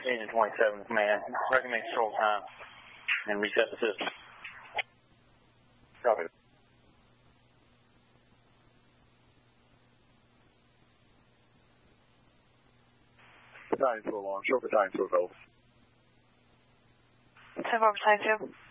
Engine 27, command. Recommend control time and reset the system. Copy. Battalion 2 alarm. Show battalion 2 available. 10-4, battalion 2.